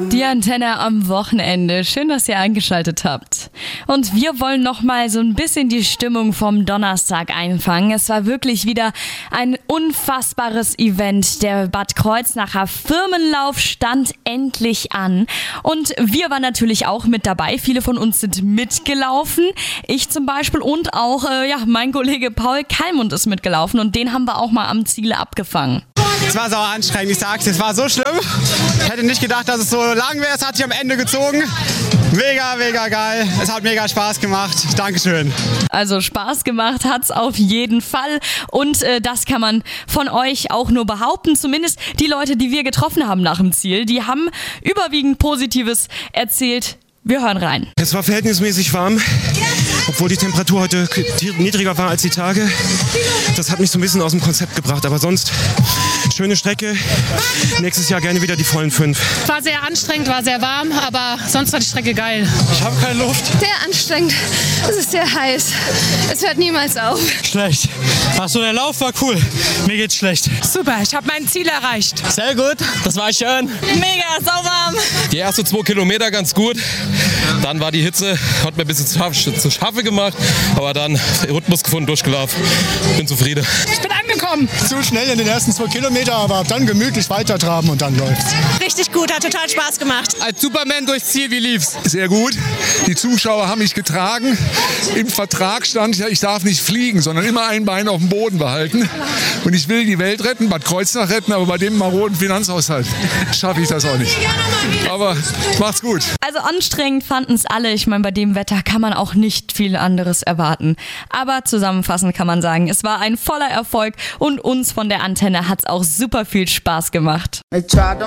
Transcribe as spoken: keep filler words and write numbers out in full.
Die Antenne am Wochenende. Schön, dass ihr eingeschaltet habt. Und wir wollen noch mal so ein bisschen die Stimmung vom Donnerstag einfangen. Es war wirklich wieder ein unfassbares Event. Der Bad Kreuznacher Firmenlauf stand endlich an. Und wir waren natürlich auch mit dabei. Viele von uns sind mitgelaufen. Ich zum Beispiel und auch äh, ja, mein Kollege Paul Kalmund ist mitgelaufen. Und den haben wir auch mal am Ziel abgefangen. Es war sauer anstrengend, ich sag's, es war so schlimm. Ich hätte nicht gedacht, dass es so lang wäre, es hat sich am Ende gezogen. Mega, mega geil, es hat mega Spaß gemacht, Dankeschön. Also Spaß gemacht hat's auf jeden Fall und äh, das kann man von euch auch nur behaupten. Zumindest die Leute, die wir getroffen haben nach dem Ziel, die haben überwiegend Positives erzählt. Wir hören rein. Es war verhältnismäßig warm, obwohl die Temperatur heute niedriger war als die Tage. Das hat mich so ein bisschen aus dem Konzept gebracht, aber sonst schöne Strecke. Nächstes Jahr gerne wieder die vollen fünf. War sehr anstrengend, war sehr warm, aber sonst war die Strecke geil. Ich habe keine Luft. Sehr anstrengend. Es ist sehr heiß. Es hört niemals auf. Schlecht. Achso, der Lauf war cool. Mir geht's schlecht. Super, ich habe mein Ziel erreicht. Sehr gut, das war schön. Mega, sauwarm. Die ersten zwei Kilometer ganz gut. Dann war die Hitze, hat mir ein bisschen zu scharfe, zu scharfe gemacht, aber dann Rhythmus gefunden, durchgelaufen. Bin zufrieden. Ich bin angekommen. Zu schnell in den ersten zwei Kilometer, aber dann gemütlich weitertraben und dann läuft's. Richtig gut, hat total Spaß gemacht. Als Superman durchs Ziel, wie lief's? Sehr gut. Die Zuschauer haben mich getragen. Im Vertrag stand ja, ich darf nicht fliegen, sondern immer ein Bein auf dem Boden behalten. Und ich will die Welt retten, Bad Kreuznach retten, aber bei dem maroden Finanzhaushalt schaffe ich das auch nicht. Aber macht's gut. Also anstrengend fanden es alle. Ich meine, bei dem Wetter kann man auch nicht viel anderes erwarten. Aber zusammenfassend kann man sagen, es war ein voller Erfolg und uns von der Antenne hat es auch super viel Spaß gemacht.